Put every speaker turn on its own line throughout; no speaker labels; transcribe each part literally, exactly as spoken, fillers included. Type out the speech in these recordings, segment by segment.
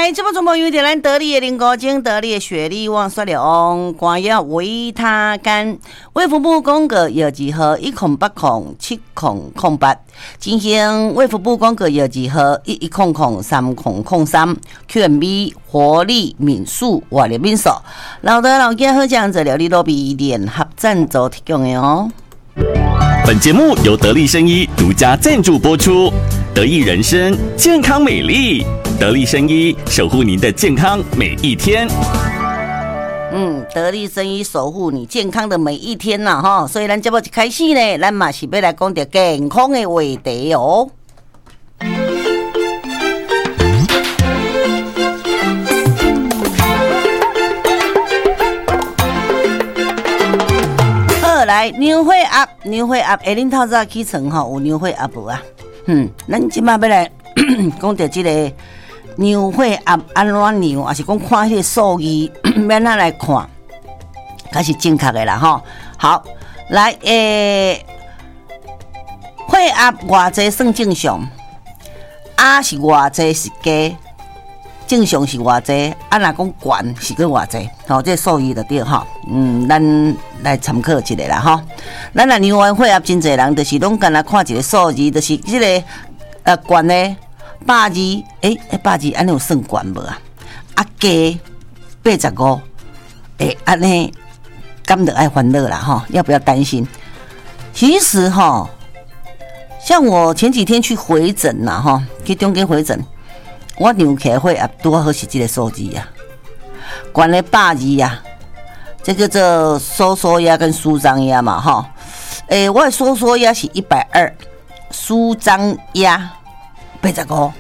来，这部节目由着咱得力的林国精、得力的雪莉旺说了哦，关于维他干，卫福部公告药剂号一零八零七零零八，进行卫福部公告药剂号一一零零三零零三 Q M B 活力敏素活力敏素，老的老家好讲者疗愈罗比联合赞助提供的哦。
本节目由得力生医独家赞助播出，得意人生健康美丽，得力生医守护您的健康每一天。
嗯，得力生医守护你健康的每一天呐、啊、哈，所以咱节目一开始呢，咱嘛是要来讲到健康的话题哦。来牛血鸭，牛血鸭，下恁透早起床吼有牛血鸭无啊？嗯，咱即摆要来讲到即个牛血鸭安怎牛，还是讲看迄个数字，免哪来看，才是正确的啦吼。好，来诶，血鸭偌济算正常，鸭是偌济是假？正常是偌济，啊，若讲悬是个偌济，吼，这数字就对吼。嗯，咱来参考一下啦吼。咱若牛丸血压真侪人，就是拢干那看一个数字，就是即、这个呃悬的百二，诶、欸，百二安尼有算悬无啊？啊，加八十五，诶，安尼敢着爱烦恼啦吼，要不要担心？其实吼，像我前几天去回诊啦吼，去中间回诊。我量起来血压拄好是这个数字啊，悬了百二啊，这个叫收缩压跟舒张压嘛哈。诶、欸，我的收缩压是一百二，舒张压八十五。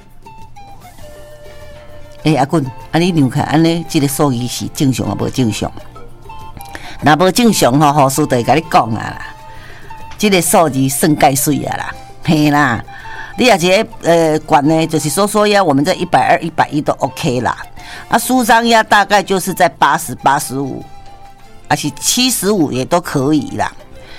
诶，阿棍，啊你量起来安尼，这个数字是正常啊，无正常？若无正常吼，护士就会甲你讲啊啦，这个数字算介水啊啦，嘿啦。你也是呃管呢，就是收缩压，我们在一百二、一百一都 OK 啦。啊，舒张压大概就是在八十、八十五，而且七十五也都可以啦。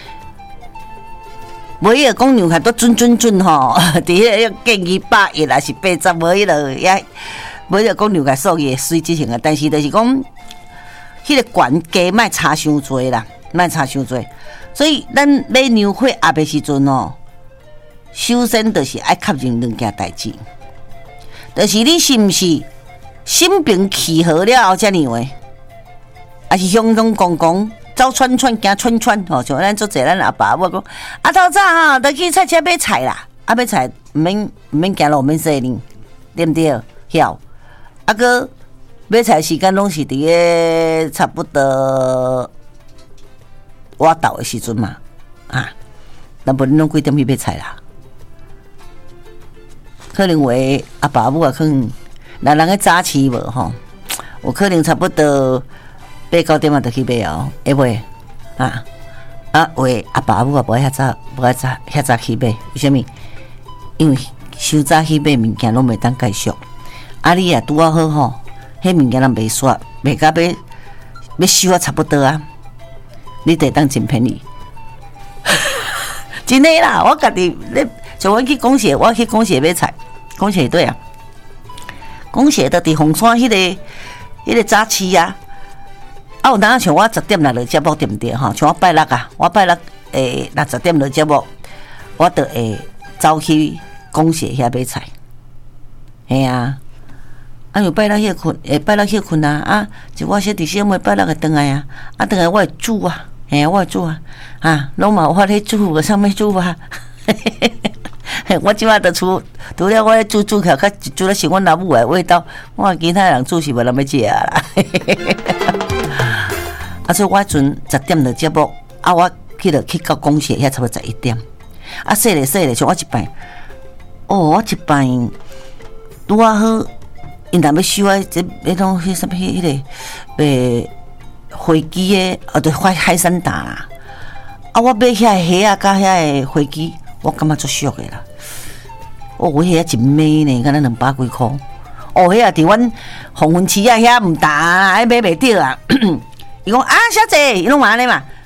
无伊个讲牛还都准准准吼，伫迄个建议百一还是八十，无迄个也无伊个讲牛个数也随之型个，但是就是讲迄个管价卖差伤多啦，卖差伤多。所以咱买牛血压的时阵哦。首先就是爱确认两件代志，就是你是毋是心平气和了后才牛的，还是雄雄公公走串串行串串吼？像咱做侪咱阿爸我讲，啊透早吼，就去菜市买菜啦，啊买菜毋免毋免行路，毋免洗呢，对不对？晓？啊个买菜时间拢是伫个差不多我到的时阵嘛，啊，那无你拢几点去买菜啦？可能为阿爸母啊，可能那人个早起无吼，有可能差不多八九点啊就去买哦，会袂啊？啊，为阿爸母啊，无遐早，无遐早遐早去买，为虾米？因为收早去买物件拢袂当继续，啊你啊拄啊好吼，迄物件人袂煞，袂甲要要收啊差不多啊，你得当真便宜。真诶啦，我家己咧，像我去公社，我去公社买菜，公社对啊，公社的伫凤山迄、那个迄、那个早市啊，啊有当像我十点来落节目对毋对吼？像我拜六啊，我拜六诶六十点落节目，我就会走去公社遐买菜，嘿啊，啊有拜六歇困，诶拜六歇困啊，啊就我小弟小妹拜六会转来啊，啊转来我会煮啊。嘿，我会煮啊，啊，拢嘛有法咧煮，上面煮啊。我即摆就煮，除了我咧煮煮起来，较煮咧是阮老母的味道，我其他人煮是无人要食啦。啊，所以我迄阵十点就节目，啊，我去了去到公社遐差不多十一点，啊，说咧说咧，像我一摆，哦，我一摆拄啊好，因若要收啊，这迄种迄什么迄迄个诶。飞机的，啊，对，海海产蛋啦，啊，我买遐个虾啊，甲遐个飞机，我感觉足俗的啦。哦，我遐一买呢，敢若两百几箍。哦，遐伫阮红云市啊，遐毋大啊，还买袂着啊。伊讲啊，小姐，伊拢嘛安尼嘛，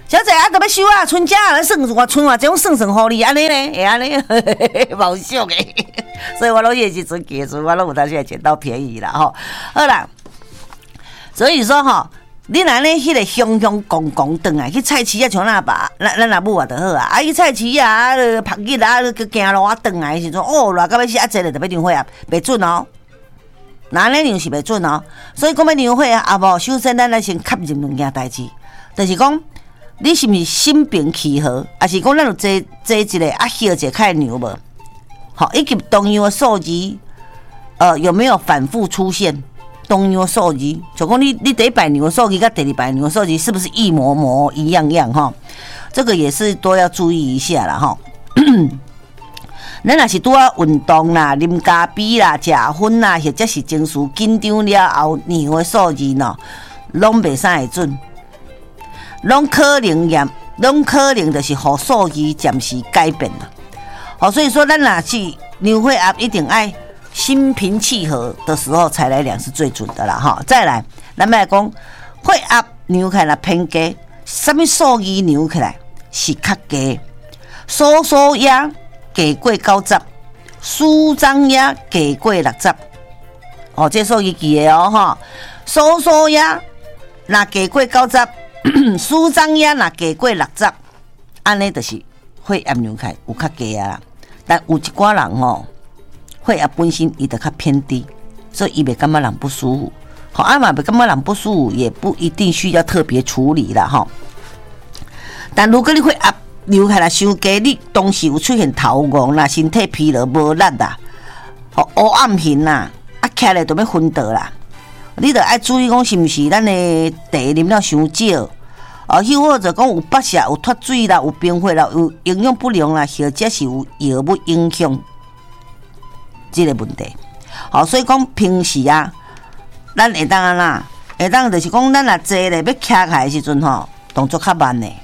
小姐啊，都要收啊，春假啊，算我春话种算算互你，安尼咧，会安尼，冇俗诶。所以我拢业绩阵结束，我拢有当时捡到便宜啦吼。好啦，所以说吼，你若咧迄个香香公公转来去菜市啊，像咱爸，咱咱阿母也就好啊。啊，去菜市啊，晒日啊，去行路啊，转来的时阵，哦，热到要死啊，坐咧就要量血啊，袂准哦。那安尼量是袂准哦。所以讲要量血啊，啊无，首先咱来先确认两件代志，就是讲。你是毋是心平气和，还是讲咱有坐坐一个啊歇一个较牛无？好，以及同样的数字，呃，有没有反复出现同样的数字？就讲你你第一摆牛的数字跟第二摆牛的数字是不是一模模一样样哈？这个也是都要注意一下啦哈。咱若是拄啊运动啦、啉咖啡啦、食薰啦，或者是情绪紧张了后，牛的数字喏，拢袂啥会准。拢可能也，拢可能就是互数字暂时改变了。好，所以说咱若是量血压一定爱心平气和的时候才来量是最准的啦哈。再来，咱们来讲血压量起来偏低，什么数字量起来是较低？收缩压低过九十，舒张压低过六十。哦，这数字记的哦哈。收缩压若低过九十。舒张压若低过六十，安尼就是血压量开有较低啊啦。但有一寡人吼，血压本身伊就较偏低，所以伊袂感觉人不舒服。好，啊嘛袂感觉人不舒服，也不一定需要特别处理啦吼。但如果你血压流下来伤低，你当时有出现头晕啦、身体疲劳无力啦、吼黑暗型啦，啊起来就要昏倒啦。你着爱注意讲是毋是咱的茶啉了伤少。哦，又或者讲有腹泻、有脱水啦、有贫血啦、有营养不良啦，或者是有药物影响这个问题。好、哦，所以讲平时啊，咱会当安啦，会当就是讲咱若坐咧要徛起来的时阵吼，动作较慢的，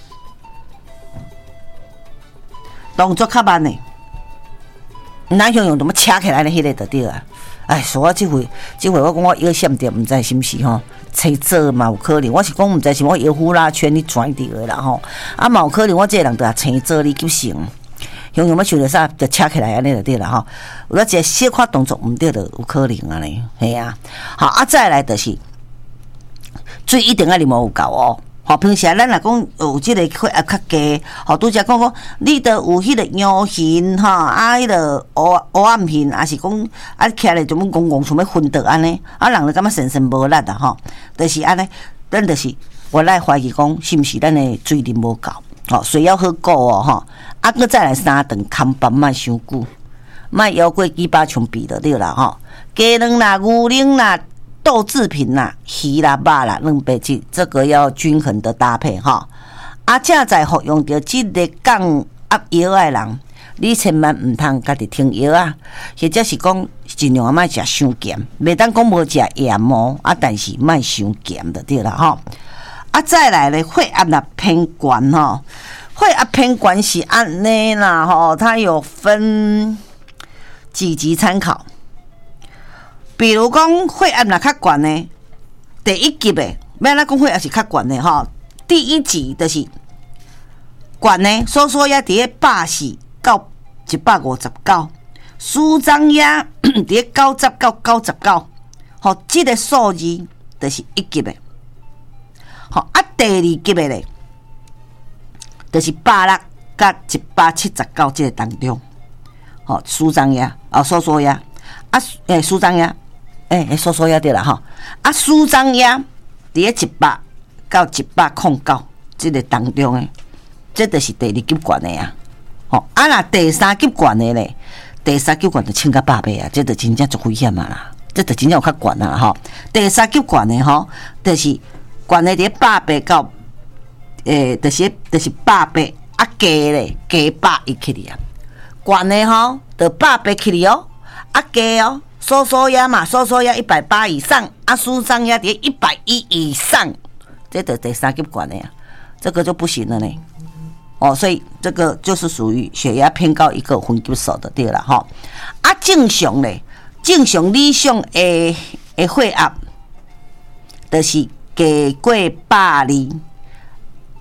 动作较慢的，哪像用怎么徛起来的迄个就对啊。哎，所以我这回，这回我讲我腰闪着，毋知是毋是吼？车座嘛有可能，我是讲毋知是我腰呼啦圈你转掉的啦吼。啊，嘛有可能我这个人就啊车座你急性，像像要想着啥就扯起来安尼就对啦吼。有了一个小可动作毋对就有可能安尼，系啊。好啊，再来就是水一定要啉无有够哦。好，平时咱若讲有即个血压较低，好拄则讲讲，你着有迄个尿型哈，啊，迄个黑黑暗型，还是讲啊起来就muốn戆戆像要昏倒安尼，啊人就感觉神神无力啊吼，就是安尼，咱就是我来怀疑讲是毋是咱的水啉无够，吼水要喝够哦吼，啊搁再来三顿空饭莫伤久，莫腰过几百枪毙就对啦吼，鸡卵啦、牛奶啦。豆制品啦、鱼啦、肉啦、蛋白质，这个要均衡的搭配哈。啊，正在服用着这个降压药的人，你千万唔通家己停药啊，或者是讲尽量莫食伤咸，袂当讲无食盐哦，啊，但是莫伤咸就对啦哈。啊，再来咧，血压若偏悬吼，血压偏悬是安尼啦吼，它有分几级参考。比如讲血压若较悬呢，第一级的，要咱讲血压是较悬的吼。第一级就是悬呢，收缩压伫咧八十到一百五十九，舒张压伫咧九十到九十九，吼，这个数字就是一级的。好啊，第二级的咧，就是百六到一百七十九这个当中，吼，舒张压啊，收缩压啊，诶，舒张压。诶、欸，收缩压对啦吼，啊，舒张压伫咧一百到一百零九，即个当中诶，这就是第二级悬的啊。吼，啊，若第三级悬的咧，第三级悬就千到百倍啊，这就真正足危险啊啦，这就真正有较悬啊吼。第三级悬的吼，就是悬的伫咧百倍到诶，就是就是百倍啊，加咧加百一起哩啊，悬的吼，就百倍起哩哦，啊加哦。收缩压嘛，收缩压一百八以上，啊，舒张压伫一百一以上，这就第三级悬的呀，这个就不行了呢。哦，所以这个就是属于血压偏高一个分级手的对了哈。啊，正常咧，正常理想的的血压，就是低过百二，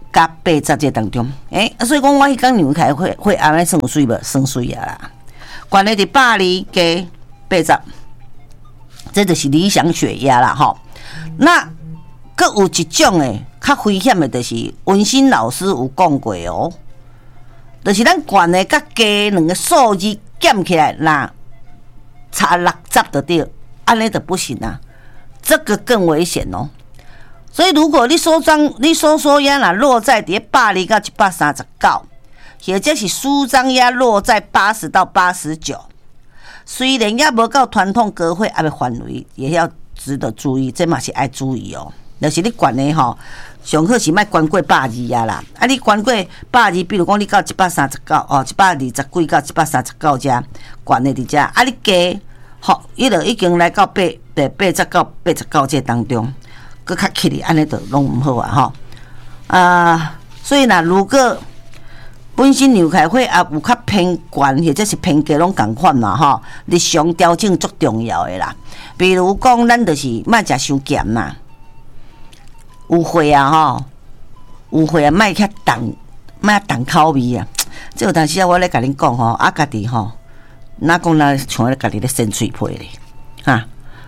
甲八十这当中，诶、欸，所以讲我迄天牛开会会安尼算水无？算水啊啦，悬咧伫百二加八十，这就是理想血压啦吼。那阁有一种诶较危险诶，就是文心老师有讲过哦，就是咱悬诶甲低两个数字减起来，那差六十就对，安尼就不行啊，这个更危险哦。所以，如果你收张、你收缩压啦落在伫百二到一百三十九，或者是舒张压落在八十到八十九，虽然也无到传统高血压的范围，也要值得注意，这嘛是爱注意哦。就是你悬的吼，上好是莫悬过百二啊啦。啊，你悬过百二，比如讲你到一百三十九哦，一百二十几到一百三十九遮悬的伫遮，啊，你加吼，伊就已经来到八八八十九、八十九这当中。搁较起哩，安尼就拢毋好啊！吼啊，所以呐，如果本身牛开血压有较偏悬，或者是偏低，拢共款嘛吼。日常调整足重要的啦。比如讲，咱就是莫食伤咸啦，有血啊吼，有血啊，莫遐重，莫重口味啊。即有当时啊，我咧甲恁讲吼，啊家己吼，哪讲哪像咧家己咧扇喙皮咧，哈。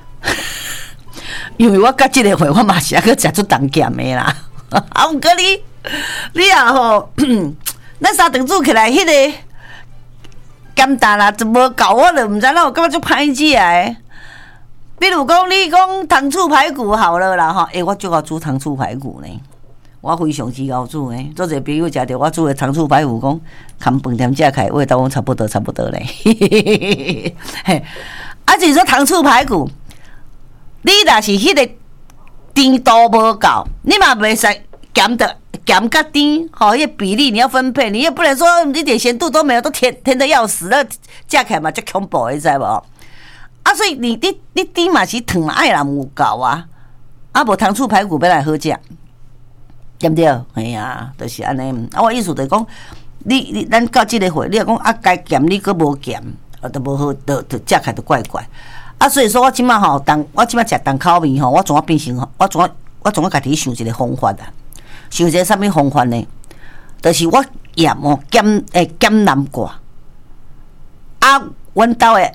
因为我甲即个会，我嘛是还佫食出重咸的啦。啊，毋过你，你啊吼，咱三顿煮起来，迄、那个咸淡啦，就无够，我就毋知哪有感觉足歹食诶。比如讲，你讲糖醋排骨好了啦，吼，诶、欸，我最爱煮糖醋排骨呢，我非常之敖煮呢。做者朋友食着我煮的糖醋排骨，讲含饭店食起来味道讲差不多差不多咧。嘿，啊，就是说糖醋排骨。你若是迄个甜度无够，你嘛袂使咸的咸甲甜，吼，迄个比例你要分配，你也不能说一点咸度都没有，都甜甜的要死，那食起来嘛足恐怖的，知无？啊，所以你你你甜嘛是糖爱人有够啊，啊无糖醋排骨要来好食，对不对？哎呀，就是安尼。啊，我意思就是讲，你你咱到即个岁，你若讲啊该咸你搁无咸，啊都无好，都都食起来都怪怪。啊，所以说我即马吼，当我即马食重口味吼，我怎啊变成我怎啊我怎啊家己想一个方法啊？想一个啥物方法呢？就是我盐哦减诶减南瓜，啊，阮兜诶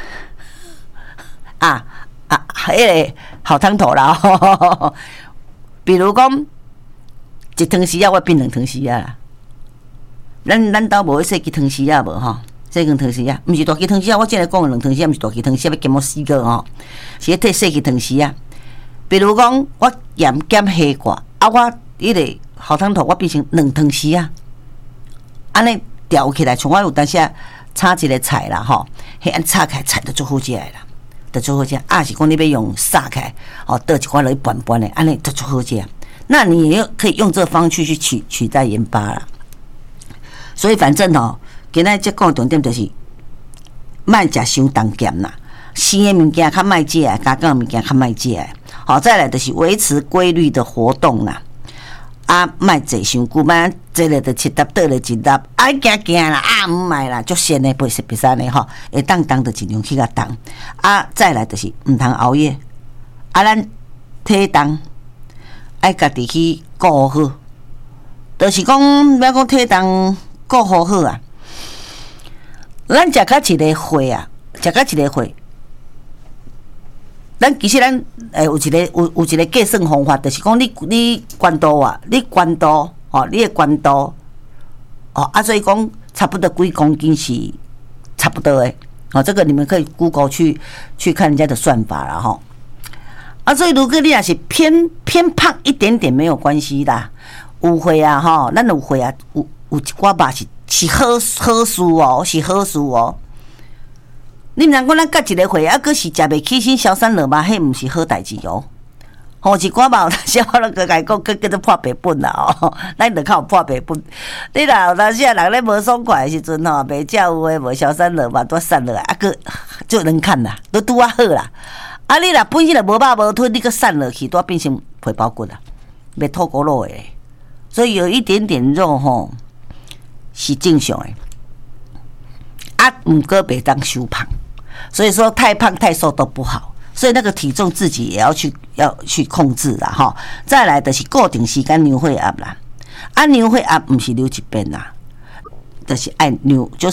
啊啊，迄个好汤头啦，呵呵呵比如讲一汤匙啊，我变两汤匙啊啦。咱咱兜无细支汤匙啊无吼。细根汤匙啊，毋是大支汤匙啊！我即个讲的两汤匙啊，毋是大支汤匙啊，要减我四个吼，是要摕细支汤匙啊。比如讲，我盐减虾瓜，啊，我迄个好汤头我变成两汤匙啊，安尼调起来，像我有当时啊炒一个菜啦吼，迄安炒起来菜就足好食的啦，就足好食。啊，是讲你要用撒开，哦，倒一块落去拌拌的，安尼就足好食。那你也可以用这个方式去取取代盐巴啦。所以反正吼。今仔即讲重点就是，莫食伤重咸啦，生的物件较莫食，加工的物件较莫食。好，再来就是维持规律的活动啦，啊，莫坐伤久，莫坐了就七搭倒了一搭，啊，行行啦，啊，毋卖啦，足闲的，不是不是呢吼，会当动就尽量去甲动。啊，再来就是毋通熬夜，啊，咱体重爱家己去顾好，就是讲要讲体重顾好好啊。咱食较一个血啊，食较一个血，咱其实咱诶有一个有有一个计算方法，就是讲你你悬度啊，你悬度哦，你的悬度哦，啊，所以讲差不多几公斤是差不多的哦，这个你们可以 Google 去去看人家的算法啦吼。啊，所以如果你也是偏偏胖一点点没有关系啦，有血啊吼，咱有血啊，有有一寡肉是。是好好事哦，是好事哦。你毋通讲咱甲一个血啊，佫是食袂起身消散落肉，迄毋是好代志哦。吼，一寡肉，当时我拢甲伊讲，佫叫做破白本啦哦。咱着较有破白本。你若有当时啊，人咧无爽快的时阵吼，袂食有诶无消散落肉，拄散落来，啊佫就能看啦，都拄啊好啦。啊，你若本身就无肉无腿，你佫散落去，拄变成皮包骨啦，袂透骨肉诶。所以有一点点肉吼。是正常的，啊，毋过袂当修胖，所以说太胖太瘦都不好，所以那个体重自己也要去要去控制啦哈。再来的是固定时间量血压啦， 啊，牛血压不是流一遍啦，就是爱牛，就是